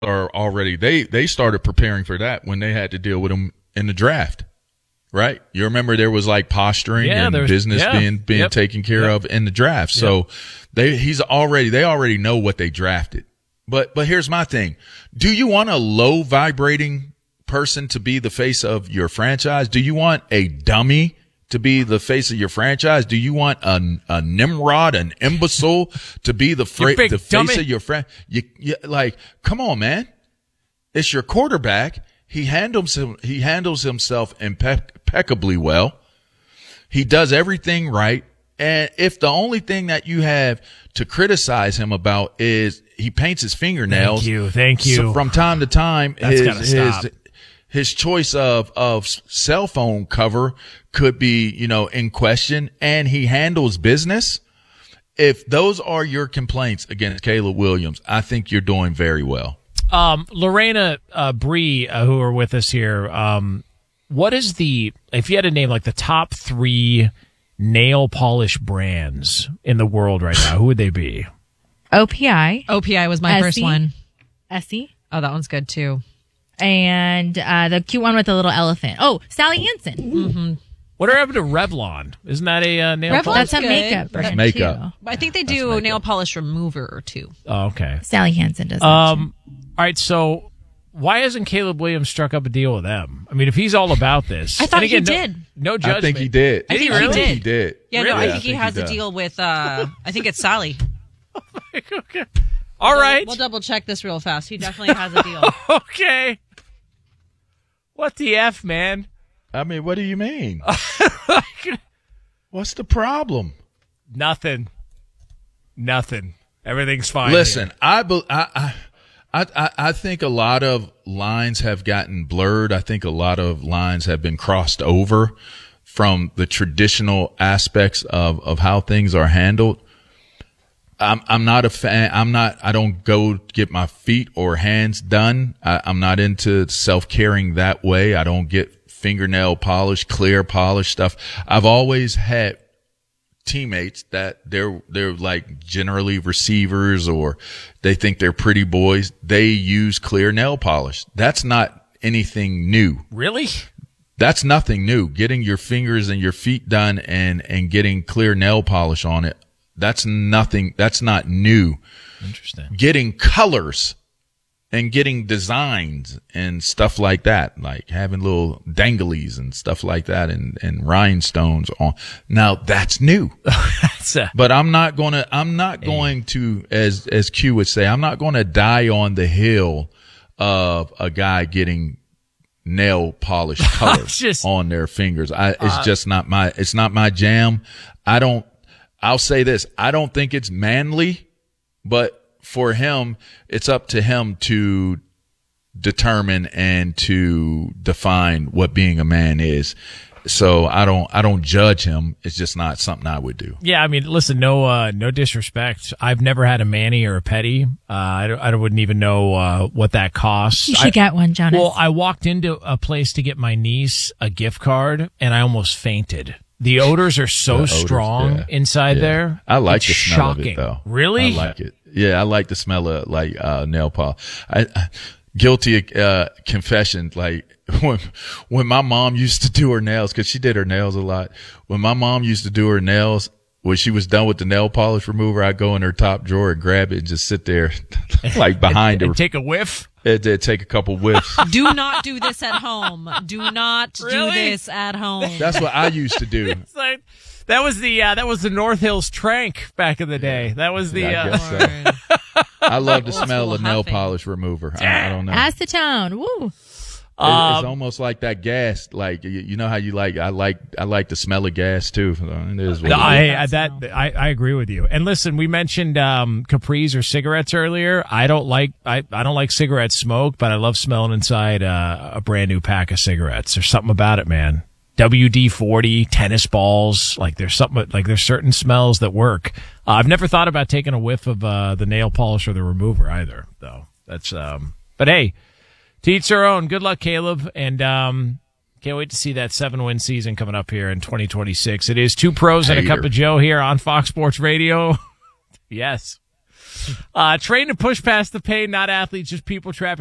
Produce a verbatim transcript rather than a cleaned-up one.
are already they they started preparing for that when they had to deal with him in the draft. Right? You remember there was like posturing yeah, and business yeah, being being yep, taken care yep. of in the draft. So yep. they he's already they already know what they drafted. But but here's my thing. Do you want a low vibrating person to be the face of your franchise? Do you want a dummy to be the face of your franchise? Do you want a, a Nimrod, an imbecile to be the fra- the face dummy. of your friend? You, you like, come on, man. It's your quarterback. He handles him, he handles himself impe- impeccably well. He does everything right. And if the only thing that you have to criticize him about is he paints his fingernails. Thank you. Thank you. So from time to time, That's his, gotta stop. his, his choice of, of cell phone cover could be, you know, in question, and he handles business. If those are your complaints against Caleb Williams, I think you're doing very well. Um, Lorena uh, Bree, uh, who are with us here, um, what is the, if you had to name like the top three nail polish brands in the world right now, who would they be? O P I. O P I was my Essie. first one. Essie. Oh, that one's good too. And uh, the cute one with the little elephant. Oh, Sally Hansen. Mm-hmm. Whatever happened to Revlon? Isn't that a uh, nail Revlon's polish? That's a good. makeup That's brand, makeup. too. But I think they do a nail polish remover or two. Oh, okay. Sally Hansen does that, Um, all right, so why hasn't Caleb Williams struck up a deal with them? I mean, if he's all about this. I thought and again, he no, did. No judgment. I think he did. I think I he think did. he did. Yeah, Really? no, I Yeah, think he I think has he a does. deal with, uh, I think it's Sally. Okay. All right. We'll double check this real fast. He definitely has a deal. Okay. What the F, man? I mean, what do you mean? What's the problem? Nothing. Nothing. Everything's fine. Listen, here. I, be, I, I, I, I think a lot of lines have gotten blurred. I think a lot of lines have been crossed over from the traditional aspects of, of how things are handled. I'm, I'm not a fan. I'm not, I don't go get my feet or hands done. I, I'm not into self-caring that way. I don't get fingernail polish, clear polish stuff. I've always had teammates that they're, they're like generally receivers or they think they're pretty boys. They use clear nail polish. That's not anything new. Really? That's nothing new. Getting your fingers and your feet done and, and getting clear nail polish on it. That's nothing. That's not new. Interesting. Getting colors and getting designs and stuff like that, like having little danglies and stuff like that and, and rhinestones on. Now that's new. That's a, But I'm not going to, I'm not going to, as, as Q would say, I'm not going to die on the hill of a guy getting nail polish colors just- on their fingers. I, it's Uh, just not my, it's not my jam. I don't, I'll say this. I don't think it's manly, but for him, it's up to him to determine and to define what being a man is. So I don't, I don't judge him. It's just not something I would do. yeah, I mean, listen, no, uh, no disrespect. I've never had a mani or a pedi. Uh, I, don't- I wouldn't even know, uh, what that costs. You should I, get one, Jonas. Well, I walked into a place to get my niece a gift card and I almost fainted. The odors are so The odors, strong yeah. inside Yeah. there. I like It's the smell shocking. of it though. Really? I like it. Yeah, I like the smell of like uh nail polish. I, I guilty uh confession, like when when my mom used to do her nails, because she did her nails a lot. When my mom used to do her nails, when she was done with the nail polish remover, I'd go in her top drawer and grab it and just sit there like behind and, her. and take a whiff. It did take a couple whiffs. Do not do this at home. Do not Really? do this at home. That's what I used to do. It's like, that was the uh, that was the North Hills Trank back in the day. That was the. I Uh, guess so. I love the Old smell school of nail huffing. polish remover. I, I don't know. acetone. Woo. It- it's Um, almost like that gas. Like you, you know how you like. I like. I like the smell of gas too. So it is what No, it is. I, I that that smell. I, I agree with you. And listen, we mentioned um, capris or cigarettes earlier. I don't like I, I don't like cigarette smoke, but I love smelling inside uh, a brand new pack of cigarettes. There's something about it, man. W D forty, tennis balls, like there's something like there's certain smells that work. Uh, I've never thought about taking a whiff of uh, the nail polish or the remover either, though. That's um. But hey, to each their own. Good luck, Caleb, and um. Can't wait to see that seven-win season coming up here in twenty twenty-six. It is Two Pros and a Cup Hater. of Joe here on Fox Sports Radio. Yes. Uh, train to push past the pain, not athletes, just people trapped